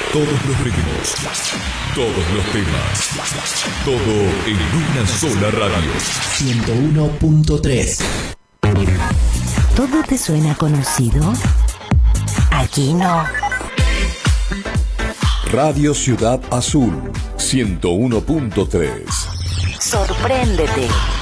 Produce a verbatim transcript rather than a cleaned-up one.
Todos los ritmos, todos los temas, todo en una sola radio. ciento uno punto tres. ¿Todo te suena conocido? Aquí no. Radio Ciudad Azul, ciento uno punto tres. Sorpréndete.